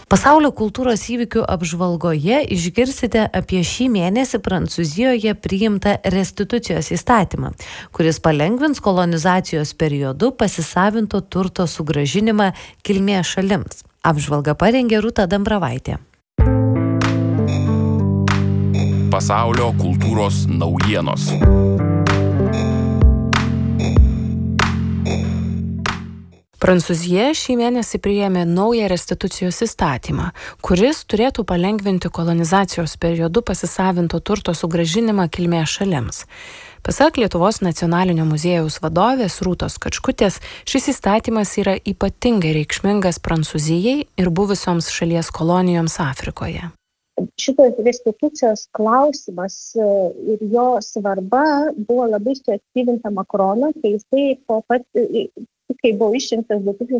Pasaulio kultūros įvykių apžvalgoje išgirsite apie šį mėnesį Prancūzijoje priimtą restitucijos įstatymą, kuris palengvins kolonizacijos periodu pasisavinto turto sugrąžinimą kilmės šalims. Apžvalgą parengė Rūta Dambravaitė. Pasaulio kultūros naujienos. Prancūzija šį mėnesį priėmė naują restitucijos įstatymą, kuris turėtų palengvinti kolonizacijos periodu pasisavinto turto sugrąžinimą kilmės šalims. Pasak Lietuvos nacionalinio muziejaus vadovės Rūtos Kačkutės, šis įstatymas yra ypatingai reikšmingas Prancūzijai ir buvusioms šalies kolonijoms Afrikoje. Šitos restitucijos klausimas ir jo svarba buvo labai suaktyvinta Makrono, kai jisai kai buvo išrinktas